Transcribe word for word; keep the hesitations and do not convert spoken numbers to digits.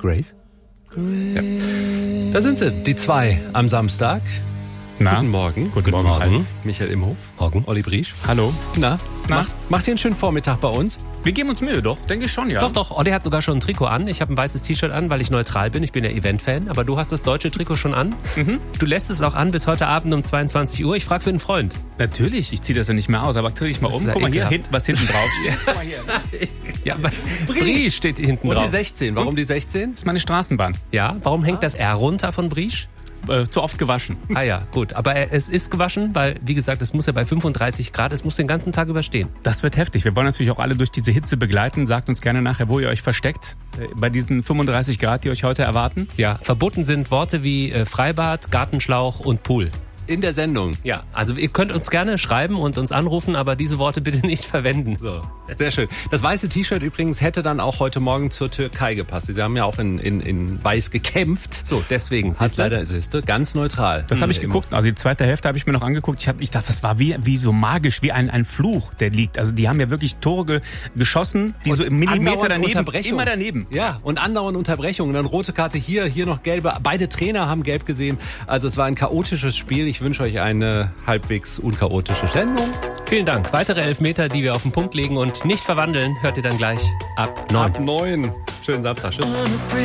Grave? Ja. Da sind sie, die zwei am Samstag. Na? Guten Morgen. Guten, Guten Morgen. Morgen. Michael Imhof. Morgen. Olli Briesch. Hallo. Na, Na? Macht, macht ihr einen schönen Vormittag bei uns? Wir geben uns Mühe, doch, denke ich schon, ja. Doch, doch, Olli hat sogar schon ein Trikot an. Ich habe ein weißes T-Shirt an, weil ich neutral bin. Ich bin ja Event-Fan, aber du hast das deutsche Trikot schon an. Mhm. Du lässt es auch an bis heute Abend um zweiundzwanzig Uhr. Ich frage für einen Freund. Natürlich, ich ziehe das ja nicht mehr aus, aber dreh dich mal Das um. ist ja Guck mal hier, ekelhaft. hint, was hinten drauf steht. Guck mal hier. Ja, Briesch steht hinten Und drauf. die sechzehn. Warum die sechzehn? Das ist meine Straßenbahn. Ja, warum hängt das R runter von Briesch? Äh, zu oft gewaschen. Ah ja, gut. Aber es ist gewaschen, weil, wie gesagt, es muss ja bei fünfunddreißig Grad, es muss den ganzen Tag überstehen. Das wird heftig. Wir wollen natürlich auch alle durch diese Hitze begleiten. Sagt uns gerne nachher, wo ihr euch versteckt äh, bei diesen fünfunddreißig Grad, die euch heute erwarten. Ja, verboten sind Worte wie äh, Freibad, Gartenschlauch und Pool. In der Sendung. Ja, also ihr könnt uns gerne schreiben und uns anrufen, aber diese Worte bitte nicht verwenden. So, sehr schön. Das weiße T-Shirt übrigens hätte dann auch heute Morgen zur Türkei gepasst. Sie haben ja auch in, in, in weiß gekämpft. So, deswegen. Hat leider, siehst du, ganz neutral. Das habe ich geguckt. Also die zweite Hälfte habe ich mir noch angeguckt. Ich, hab, ich dachte, das war wie, wie so magisch, wie ein, ein Fluch, der liegt. Also die haben ja wirklich Tore ge, geschossen, die und so im Millimeter daneben. Unterbrechung. Immer daneben. Ja, und andauernd Unterbrechungen. Dann rote Karte hier, hier noch gelbe. Beide Trainer haben gelb gesehen. Also es war ein chaotisches Spiel. Ich wünsche euch eine halbwegs unchaotische Sendung. Vielen Dank. Weitere Elfmeter, die wir auf den Punkt legen und nicht verwandeln, hört ihr dann gleich ab neun. Ab neun. Schönen Samstag. Tschüss.